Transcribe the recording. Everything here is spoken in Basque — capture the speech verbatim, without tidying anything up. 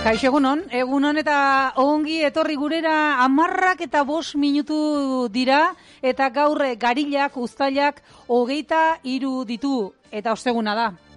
Kaixo egunon, egunon eta ongi etorri gurera amarrak eta bost minutu dira eta gaur garilak, uztailak hogeita hiru ditu eta osteguna da.